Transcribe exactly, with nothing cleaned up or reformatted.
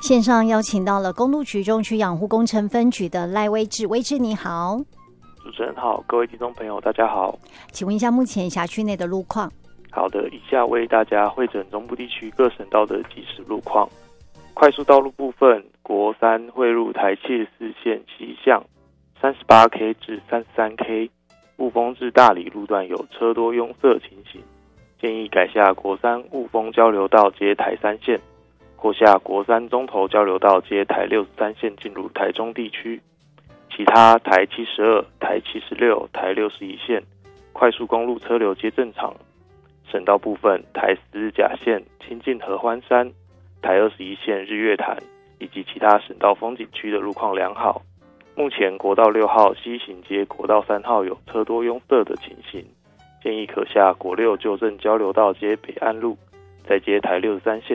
线上邀请到了公路局中区养护工程分局的赖威志，威志你好。 主持人好，各位听众朋友大家好。 请问一下目前辖区内的路况？ 好的，以下为大家汇整中部地区各省道的即时路况。快速道路部分，国三汇入台七十四线西向 三十八K 至三十三K， 雾峰至大里路段有车多拥塞情形，建议改下国三雾峰交流道接台三线，或下国三中投交流道接台六十三线进入台中地区。其他台七十二、台七十六、台六十一线快速公路车流皆正常。省道部分，台十日甲线清境合欢山、台二十一线日月潭以及其他省道风景区的路况良好。目前国道六号西行接国道三号有车多拥塞的情形，建议可下国六旧正交流道接北安路，再接台六十三线